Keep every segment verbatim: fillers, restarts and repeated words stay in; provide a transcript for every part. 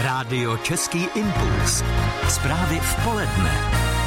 Rádio Český impuls. Zprávy v poledne.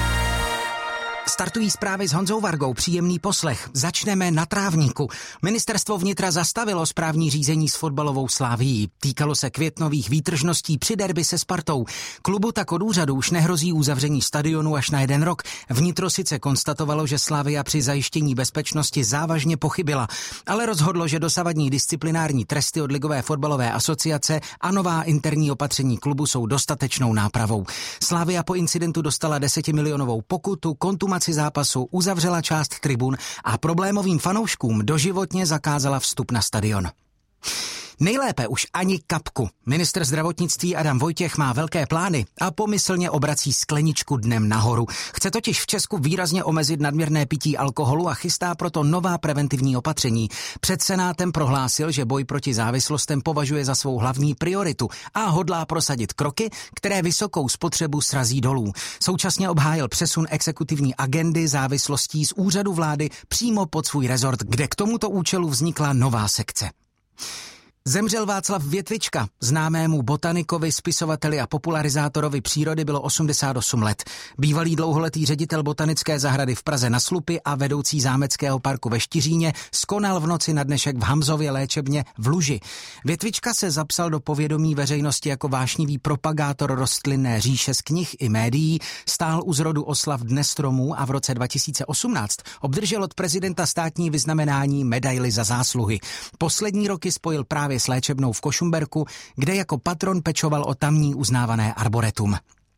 Startují zprávy s Honzou Vargou, příjemný poslech. Začneme na trávníku. Ministerstvo vnitra zastavilo správní řízení s fotbalovou Slavií. Týkalo se květnových výtržností při derby se Spartou. Klubu tak od úřadu už nehrozí uzavření stadionu až na jeden rok. Vnitro sice konstatovalo, že Slavia při zajištění bezpečnosti závažně pochybila, ale rozhodlo, že dosavadní disciplinární tresty od Ligové fotbalové asociace a nová interní opatření klubu jsou dostatečnou nápravou. Slavia po incidentu dostala desetimilionovou pokutu, kontumaci zápasu, uzavřela část tribun a problémovým fanouškům doživotně zakázala vstup na stadion. Nejlépe už ani kapku. Ministr zdravotnictví Adam Vojtěch má velké plány a pomyslně obrací skleničku dnem nahoru. Chce totiž v Česku výrazně omezit nadměrné pití alkoholu a chystá proto nová preventivní opatření. Před Senátem prohlásil, že boj proti závislostem považuje za svou hlavní prioritu a hodlá prosadit kroky, které vysokou spotřebu srazí dolů. Současně obhájil přesun exekutivní agendy závislostí z úřadu vlády přímo pod svůj rezort, kde k tomuto účelu vznikla nová sekce. Zemřel Václav Větvička. Známému botanikovi, spisovateli a popularizátorovi přírody bylo osmdesát osm let. Bývalý dlouholetý ředitel botanické zahrady v Praze na Slupi a vedoucí zámeckého parku ve Štiříně skonal v noci na dnešek v Hamzově léčebně v Luži. Větvička se zapsal do povědomí veřejnosti jako vášnivý propagátor rostlinné říše z knih i médií, stál u zrodu oslav Dne stromů a v roce dva tisíce osmnáct obdržel od prezidenta státní vyznamenání medaili za zásluhy. Poslední roky spojil právě s léčebnou v Košumberku, kde jako patron pečoval o tamní uznávané arboretum.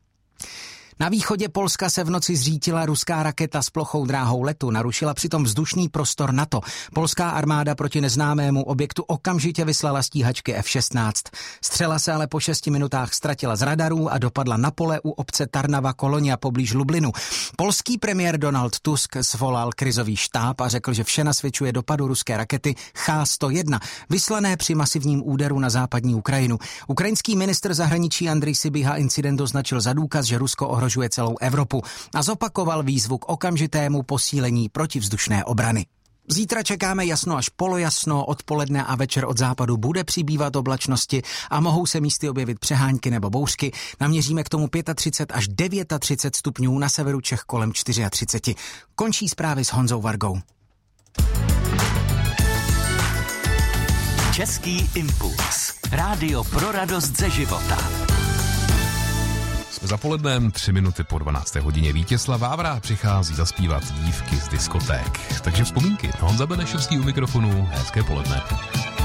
Na východě Polska se v noci zřítila ruská raketa s plochou dráhou letu, narušila přitom vzdušný prostor NATO. Polská armáda proti neznámému objektu okamžitě vyslala stíhačky F šestnáct. Střela se ale po šesti minutách ztratila z radarů a dopadla na pole u obce Tarnava Kolonia poblíž Lublinu. Polský premiér Donald Tusk svolal krizový štáb a řekl, že vše nasvědčuje dopadu ruské rakety Ch sto jedna, vyslané při masivním úderu na západní Ukrajinu. Ukrajinský ministr zahraničí Andrej Sybiha incident označil za důkaz, že Rusko ohrožuje celou Evropu a zopakoval výzvu k okamžitému posílení protivzdušné obrany. Zítra čekáme jasno až polojasno, odpoledne a večer od západu bude přibývat oblačnosti a mohou se místy objevit přehánky nebo bouřky. Naměříme k tomu třicet pět až třicet devět stupňů, na severu Čech kolem třicet čtyři. Končí zprávy s Honzou Vargou. Český impuls. Rádio pro radost ze života. Jsme za polednem, tři minuty po dvanácté hodině. Vítězslav Vávra přichází zaspívat dívky z diskoték. Takže vzpomínky. Honza Benešovský u mikrofonu. Hezké poledne.